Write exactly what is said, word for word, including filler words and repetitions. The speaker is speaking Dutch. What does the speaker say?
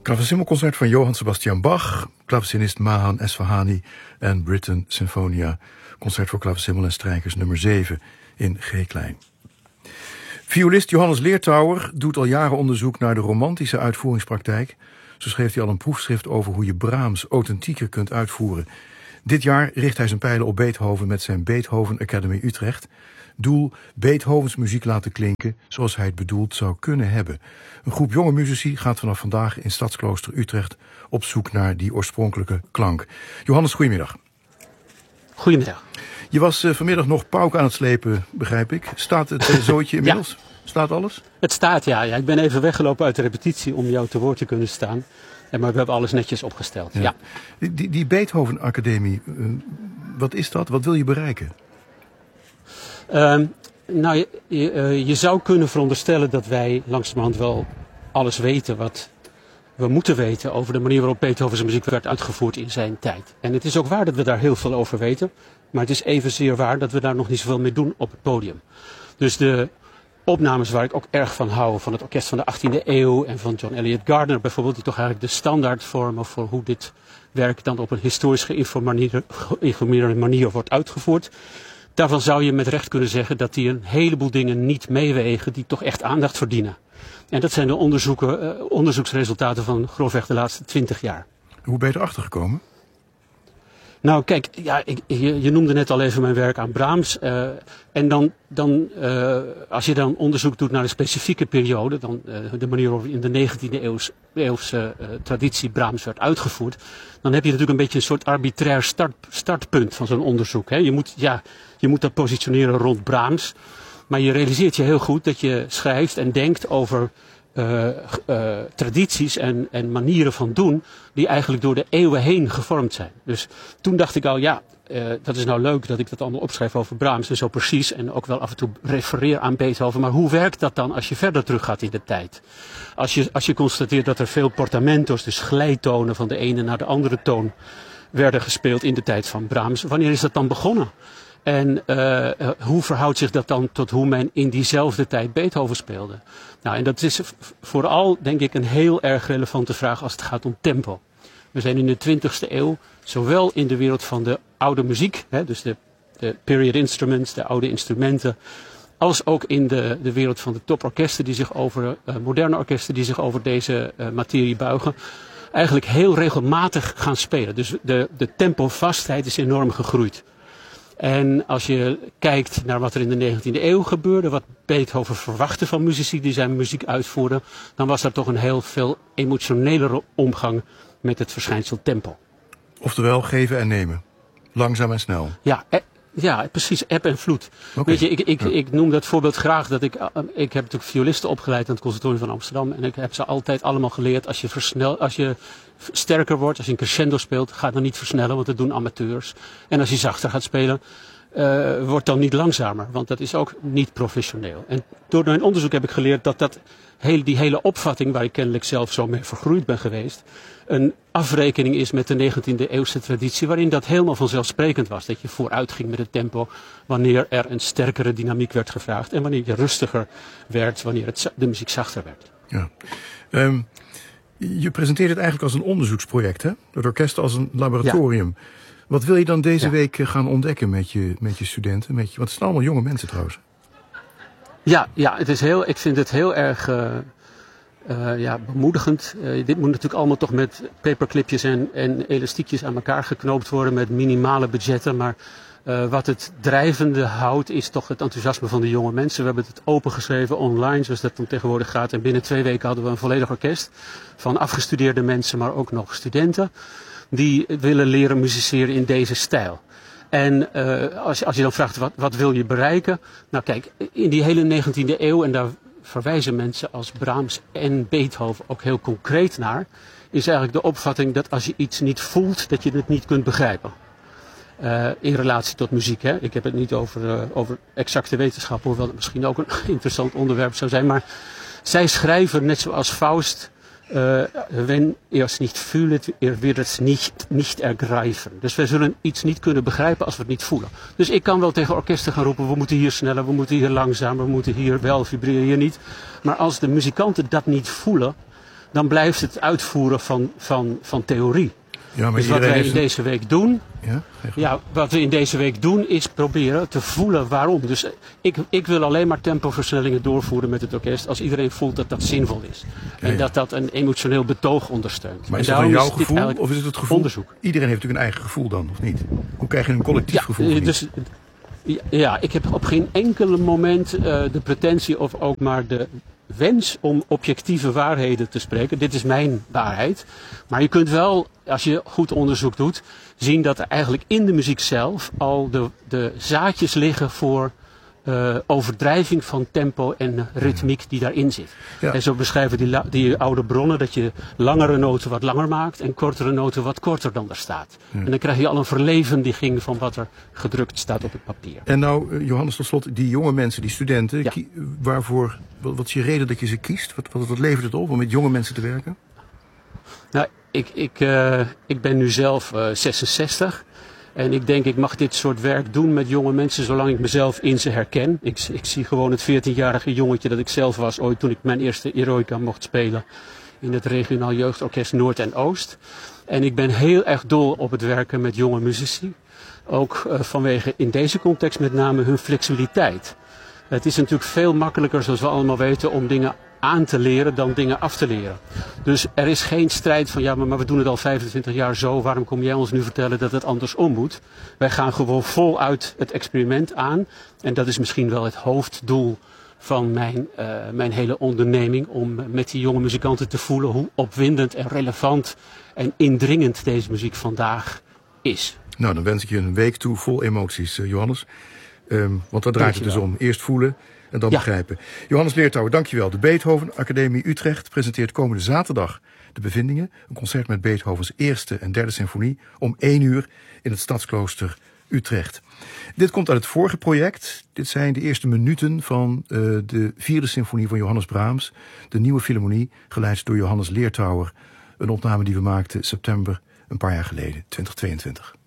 Klaversimmelconcert van Johann Sebastian Bach, klavecinist Mahan Esfahani en Britten Sinfonia. Concert voor klaversimmel en strijkers nummer zeven in G-klein. Violist Johannes Leertouwer doet al jaren onderzoek naar de romantische uitvoeringspraktijk. Zo schreef hij al een proefschrift over hoe je Brahms authentieker kunt uitvoeren. Dit jaar richt hij zijn pijlen op Beethoven met zijn Beethoven Academy Utrecht. Doel Beethovens muziek laten klinken zoals hij het bedoeld zou kunnen hebben. Een groep jonge muzici gaat vanaf vandaag in Stadsklooster Utrecht op zoek naar die oorspronkelijke klank. Johannes, goedemiddag. Goedemiddag. Je was uh, vanmiddag nog pauk aan het slepen, begrijp ik. Staat het uh, zootje inmiddels? Ja. Staat alles? Het staat, ja. ja. Ik ben even weggelopen uit de repetitie om jou te woord te kunnen staan. Maar we hebben alles netjes opgesteld. Ja. Ja. Die, die, die Beethoven Academie, uh, wat is dat? Wat wil je bereiken? Uh, nou, je, je, uh, je zou kunnen veronderstellen dat wij langzamerhand wel alles weten wat we moeten weten over de manier waarop Beethoven's muziek werd uitgevoerd in zijn tijd. En het is ook waar dat we daar heel veel over weten. Maar het is evenzeer waar dat we daar nog niet zoveel mee doen op het podium. Dus de opnames waar ik ook erg van hou, van het orkest van de achttiende eeuw en van John Eliot Gardner bijvoorbeeld, die toch eigenlijk de standaard vormen voor hoe dit werk dan op een historisch geïnformeerde manier wordt uitgevoerd. Daarvan zou je met recht kunnen zeggen dat die een heleboel dingen niet meewegen die toch echt aandacht verdienen. En dat zijn de onderzoeken, uh, onderzoeksresultaten van grofweg de laatste twintig jaar. Hoe ben je erachter gekomen? Nou kijk, ja, ik, je, je noemde net al even mijn werk aan Brahms. Uh, en dan, dan uh, als je dan onderzoek doet naar een specifieke periode, dan uh, de manier waarop in de negentiende eeuws, eeuwse uh, traditie Brahms werd uitgevoerd, dan heb je natuurlijk een beetje een soort arbitrair start, startpunt van zo'n onderzoek. Hè. Je moet, ja, je moet dat positioneren rond Brahms, maar je realiseert je heel goed dat je schrijft en denkt over Uh, uh, tradities en, en manieren van doen die eigenlijk door de eeuwen heen gevormd zijn. Dus toen dacht ik al, ja, uh, dat is nou leuk dat ik dat allemaal opschrijf over Brahms en zo precies en ook wel af en toe refereer aan Beethoven, maar hoe werkt dat dan als je verder teruggaat in de tijd? Als je, als je constateert dat er veel portamentos, dus glijtonen van de ene naar de andere toon werden gespeeld in de tijd van Brahms, wanneer is dat dan begonnen? En uh, hoe verhoudt zich dat dan tot hoe men in diezelfde tijd Beethoven speelde? Nou, en dat is vooral, denk ik, een heel erg relevante vraag als het gaat om tempo. We zijn in de twintigste eeuw, zowel in de wereld van de oude muziek, hè, dus de, de period instruments, de oude instrumenten, als ook in de, de wereld van de toporkesten die zich over, uh, moderne orkesten die zich over deze uh, materie buigen, eigenlijk heel regelmatig gaan spelen. Dus de, de tempovastheid is enorm gegroeid. En als je kijkt naar wat er in de negentiende eeuw gebeurde, wat Beethoven verwachtte van muzici die zijn muziek uitvoerden, dan was daar toch een heel veel emotionelere omgang met het verschijnsel tempo. Oftewel geven en nemen. Langzaam en snel. Ja, e- ja precies. Eb en vloed. Okay. Weet je, ik, ik, ja. ik noem dat voorbeeld graag. Dat ik, ik heb natuurlijk violisten opgeleid aan het Conservatorium van Amsterdam. En ik heb ze altijd allemaal geleerd, als je, versnel, als je sterker wordt, als je een crescendo speelt, ga dan niet versnellen, want dat doen amateurs. En als je zachter gaat spelen, uh, wordt dan niet langzamer, want dat is ook niet professioneel. En door mijn onderzoek heb ik geleerd dat, dat heel, die hele opvatting, waar ik kennelijk zelf zo mee vergroeid ben geweest, een afrekening is met de negentiende eeuwse traditie, waarin dat helemaal vanzelfsprekend was. Dat je vooruit ging met het tempo wanneer er een sterkere dynamiek werd gevraagd en wanneer je rustiger werd, wanneer het, de muziek zachter werd. Ja. Um, je presenteert het eigenlijk als een onderzoeksproject, hè? Het orkest als een laboratorium. Ja. Wat wil je dan deze ja. week gaan ontdekken met je, met je studenten? Met je, want het zijn allemaal jonge mensen trouwens. Ja, ja het is heel, ik vind het heel erg uh, uh, ja, bemoedigend. Uh, dit moet natuurlijk allemaal toch met paperclipjes en, en elastiekjes aan elkaar geknoopt worden met minimale budgetten. Maar uh, wat het drijvende houdt is toch het enthousiasme van de jonge mensen. We hebben het opengeschreven online, zoals dat dan tegenwoordig gaat. En binnen twee weken hadden we een volledig orkest van afgestudeerde mensen, maar ook nog studenten, die willen leren musiceren in deze stijl. En uh, als, je, als je dan vraagt, wat, wat wil je bereiken? Nou kijk, in die hele negentiende eeuw, en daar verwijzen mensen als Brahms en Beethoven ook heel concreet naar, is eigenlijk de opvatting dat als je iets niet voelt, dat je het niet kunt begrijpen. Uh, in relatie tot muziek. Hè. Ik heb het niet over, uh, over exacte wetenschap, hoewel het misschien ook een interessant onderwerp zou zijn. Maar zij schrijven, net zoals Faust, Uh, wenn ihr es nicht fühlt, ihr wird es nicht, nicht ergreifen. Dus wij zullen iets niet kunnen begrijpen als we het niet voelen. Dus ik kan wel tegen orkesten gaan roepen, we moeten hier sneller, we moeten hier langzamer, we moeten hier wel vibreren, hier niet. Maar als de muzikanten dat niet voelen, dan blijft het uitvoeren van, van, van theorie. Ja, maar dus wat wij in een... deze week doen, ja? ja, wat we in deze week doen is proberen te voelen waarom. Dus ik, ik wil alleen maar tempoversnellingen doorvoeren met het orkest als iedereen voelt dat dat zinvol is. Ja, en ja. dat dat een emotioneel betoog ondersteunt. Maar is en dat dan jouw is gevoel of is het het gevoel? Onderzoek. Iedereen heeft natuurlijk een eigen gevoel dan, of niet? Hoe krijg je een collectief ja, gevoel? Dus, ja, ik heb op geen enkel moment uh, de pretentie of ook maar de wens om objectieve waarheden te spreken. Dit is mijn waarheid. Maar je kunt wel, als je goed onderzoek doet, zien dat er eigenlijk in de muziek zelf al de, de zaadjes liggen voor uh, overdrijving van tempo en ritmiek die daarin zit. Ja. En zo beschrijven die, die oude bronnen dat je langere noten wat langer maakt en kortere noten wat korter dan er staat. Ja. En dan krijg je al een verlevendiging van wat er gedrukt staat op het papier. En nou, Johannes, tot slot, die jonge mensen, die studenten, ja. waarvoor, wat is je reden dat je ze kiest? Wat, wat, wat levert het op om met jonge mensen te werken? Nou, ik, ik, uh, ik ben nu zelf uh, zesenzestig. En ik denk, ik mag dit soort werk doen met jonge mensen zolang ik mezelf in ze herken. Ik, ik zie gewoon het veertienjarige jongetje dat ik zelf was ooit toen ik mijn eerste Eroica mocht spelen in het regionaal jeugdorkest Noord en Oost. En ik ben heel erg dol op het werken met jonge muzici. Ook uh, vanwege in deze context met name hun flexibiliteit. Het is natuurlijk veel makkelijker, zoals we allemaal weten, om dingen aan te leren dan dingen af te leren. Dus er is geen strijd van ja, maar, maar we doen het al vijfentwintig jaar zo, waarom kom jij ons nu vertellen dat het andersom moet? Wij gaan gewoon voluit het experiment aan en dat is misschien wel het hoofddoel van mijn, uh, mijn hele onderneming, om met die jonge muzikanten te voelen hoe opwindend en relevant en indringend deze muziek vandaag is. Nou, dan wens ik je een week toe vol emoties, uh, Johannes. Um, want daar draait het dus om. Eerst voelen en dan ja. begrijpen. Johannes Leertouwer, dankjewel. De Beethoven Academie Utrecht presenteert komende zaterdag de bevindingen. Een concert met Beethovens eerste en derde symfonie om één uur in het Stadsklooster Utrecht. Dit komt uit het vorige project. Dit zijn de eerste minuten van uh, de vierde symfonie van Johannes Brahms. De Nieuwe Philharmonie, geleid door Johannes Leertouwer. Een opname die we maakten september een paar jaar geleden, twintig tweeëntwintig.